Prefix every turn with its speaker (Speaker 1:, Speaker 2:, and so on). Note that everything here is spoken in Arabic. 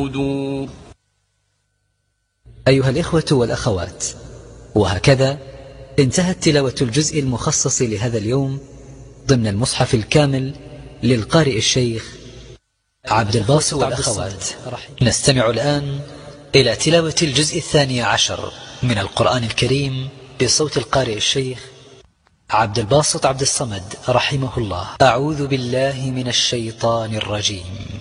Speaker 1: أيها الإخوة والأخوات، وهكذا انتهت تلاوة الجزء المخصص لهذا اليوم ضمن المصحف الكامل للقارئ الشيخ عبد الباسط عبد الصمد. نستمع الآن إلى تلاوة الجزء 12 من القرآن الكريم بصوت القارئ الشيخ عبد الباسط عبد الصمد رحمه الله. أعوذ بالله من الشيطان الرجيم.